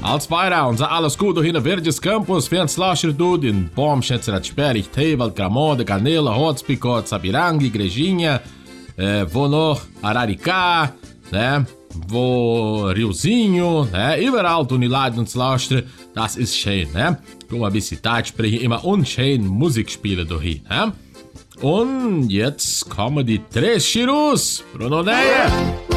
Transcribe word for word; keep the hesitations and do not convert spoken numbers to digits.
Als Feierabend, alles Gute hier in Verdes Campus, Fans Lascher Dude, in Baumschätzer, Sperrig, Tevel, Gramode, Canela, Hotspicot, Sapiranga, Igrejinha, é, vou no Araricá, né? Vou Riozinho, né? Überall tun die Leute uns lauschen, das ist schön, ne? Guck mal, ein bisschen Zeit sprechen, immer unschön Musik spielen durch, ne? Und jetzt kommen die Tres Chirus, Bruno Deia.